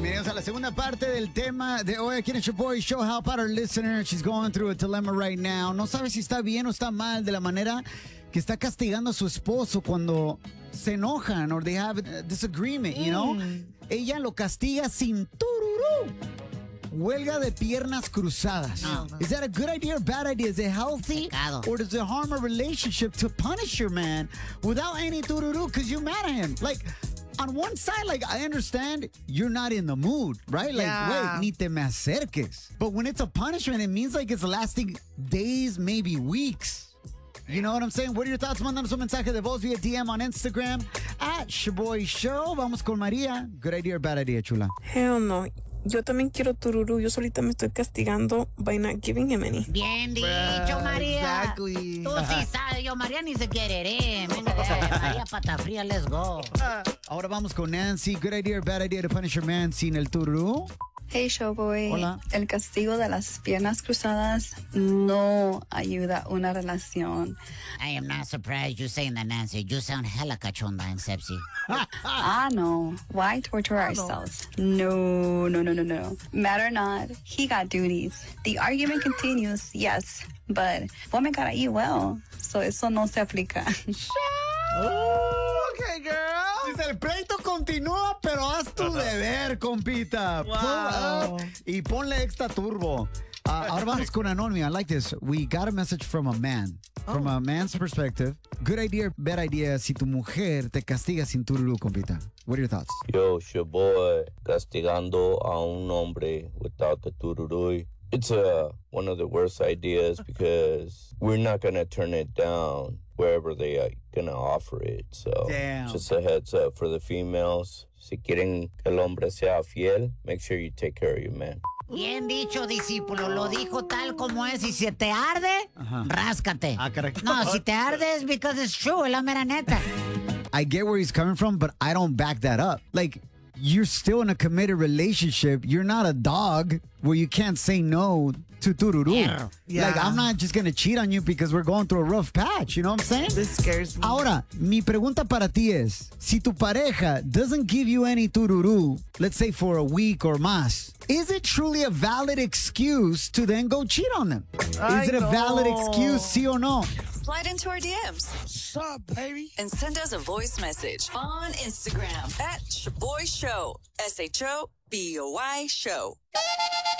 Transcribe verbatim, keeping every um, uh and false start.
Bienvenidos a la segunda parte del tema de hoy aquí en el Shoboy Show. Help out our listener. She's going through a dilemma right now. No sabe si está bien o está mal de la manera que está castigando a su esposo cuando se enojan or they have a disagreement, you know? Mm. Ella lo castiga sin tururú. Huelga de piernas cruzadas. No. Is that a good idea or bad idea? Is it healthy? Pecado. Or does it harm a relationship to punish your man without any tururú because you're mad at him? Like, on one side, like, I understand you're not in the mood, right? Like, yeah. Wait, ni te me acerques. But when it's a punishment, it means like it's lasting days, maybe weeks. You know what I'm saying? What are your thoughts? Mándanos un mensaje de voz via D M on Instagram at Shoboy Show. Vamos con María. Good idea or bad idea, chula? Hell no. Yo también quiero tururú. Yo solita me estoy castigando by not giving him any. Bien dicho, María. Exactly. Tú sí sabes. Yo, María, ni se quereré. Venga, María, pata fría, let's go. Ahora vamos con Nancy. Good idea or bad idea to punish your man sin el tururú? Hey, Showboy. Hola. El castigo de las piernas cruzadas no ayuda a una relación. I am not surprised you saying that, Nancy. You sound hella cachonda and sepsi. Ah, no. Why torture ourselves? No, no, no, no, no. Matter or not, he got duties. The argument continues, yes, but ponme cara ahí, well, so eso no se aplica. Oh, okay, girl. Dice, el pleito continúa, pero haz tu deber, compita. Wow. Pull up y ponle extra turbo. Uh, ahora vamos con Anonymous. I like this. We got a message from a man. From oh. a man's perspective. Good idea, bad idea si tu mujer te castiga sin tururú, compita. What are your thoughts? Yo, Shoboy, castigando a un hombre without the tururú. It's uh, one of the worst ideas because we're not going to turn it down wherever they are going to offer it. So Damn. Just a heads up for the females. Si quieren que el hombre sea fiel, make sure you take care of your man. Bien dicho, discípulo. Lo dijo tal como es. Y si te arde, Ajá. ráscate. Ah, correcto. No, si te arde es because it's true. Es la mera neta. I get where he's coming from, but I don't back that up. Like, you're still in a committed relationship. You're not a dog where you can't say no to tururú. Yeah. Yeah. Like, I'm not just going to cheat on you because we're going through a rough patch. You know what I'm saying? This scares me. Ahora, mi pregunta para ti es, si tu pareja doesn't give you any tururú, let's say for a week or más, is it truly a valid excuse to then go cheat on them? I Is it a valid know. excuse, sí o no? Slide into our D Ms. What's up, baby? And send us a voice message on Instagram at Shoboy Show. S H O B O Y Show.